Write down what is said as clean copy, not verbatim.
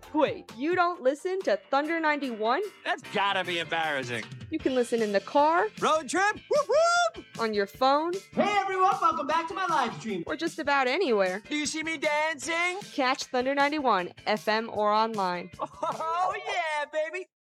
Wait, you don't listen to Thunder 91? That's gotta be embarrassing. You can listen in the car, Road trip? Whoop whoop! on your phone, Hey everyone, welcome back to my live stream. or just about anywhere. Do you see me dancing? Catch Thunder 91, FM or online. Oh, yeah, baby.